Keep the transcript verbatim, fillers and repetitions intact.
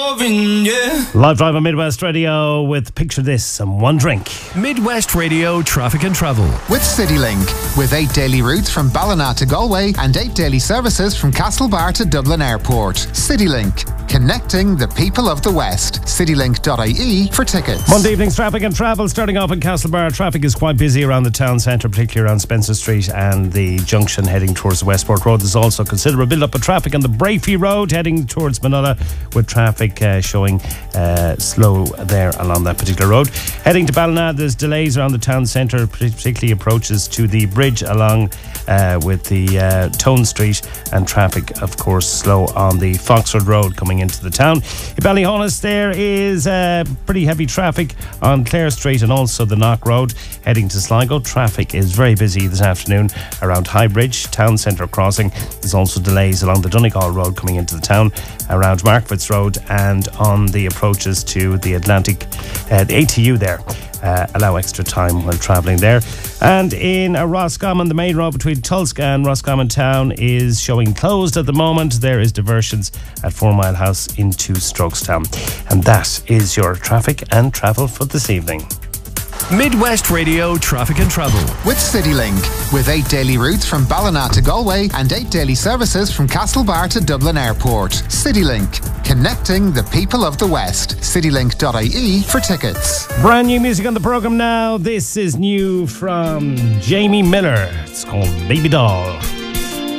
Live drive on Midwest Radio with Picture This and One Drink. Midwest Radio Traffic and Travel. With CityLink. With eight daily routes from Ballina to Galway and eight daily services from Castlebar to Dublin Airport. CityLink. Connecting the people of the West. citylink dot I E for tickets. Monday evening's traffic and travel starting off in Castlebar. Traffic is quite busy around the town centre, particularly around Spencer Street and the junction heading towards the Westport Road. There's also considerable build-up of traffic on the Brafey Road heading towards Manila, with traffic uh, showing uh, slow there along that particular road. Heading to Ballina, there's delays around the town centre, particularly approaches to the bridge along uh, with the uh, Tone Street, and traffic, of course, slow on the Foxford Road coming into the town. In Ballyhonus, there is uh, pretty heavy traffic on Clare Street and also the Knock Road heading to Sligo. Traffic is very busy this afternoon around High Bridge, Town Centre Crossing. There's also delays along the Donegal Road coming into the town, around Markfitts Road, and on the approaches to the Atlantic, uh, the A T U there. Uh, allow extra time while travelling there. And in uh, Roscommon, the main road between Tulska and Roscommon Town is showing closed at the moment. There is diversions at Four Mile House into Strokestown. And that is your traffic and travel for this evening. Midwest Radio Traffic and Travel. With CityLink. With eight daily routes from Ballina to Galway and eight daily services from Castlebar to Dublin Airport. CityLink. Connecting the people of the West. citylink dot I E for tickets. Brand new music on the programme now. This is new from Jamie Miller. It's called Baby Doll.